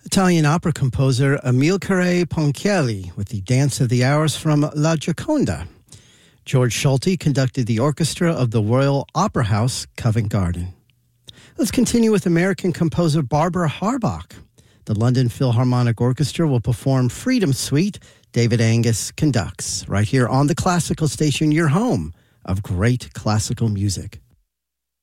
Italian opera composer Amilcare Ponchielli with the Dance of the Hours from La Gioconda. George Schulte conducted the orchestra of the Royal Opera House, Covent Garden. Let's continue with American composer Barbara Harbach. The London Philharmonic Orchestra will perform Freedom Suite. David Angus conducts right here on the classical station, your home of great classical music.